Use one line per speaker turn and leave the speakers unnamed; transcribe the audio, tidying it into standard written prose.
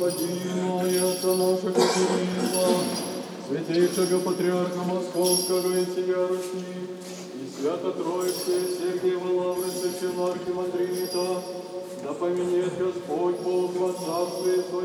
Господина и Отца нашего Кирилла, святейшего Патриарха Московского и всея Руси, и Свято Троицы, Сергия Лавры, Священного Архимандрита, да поменет Господь Бог во царстве Своем.